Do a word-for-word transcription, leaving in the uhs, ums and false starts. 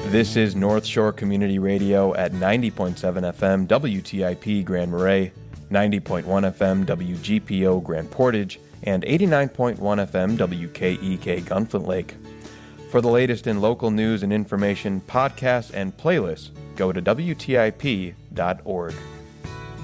This is North Shore Community Radio at ninety point seven F M W T I P Grand Marais, ninety point one F M W G P O Grand Portage, and eighty-nine point one F M W K E K Gunflint Lake. For the latest in local news and information, podcasts, and playlists, go to W T I P dot org.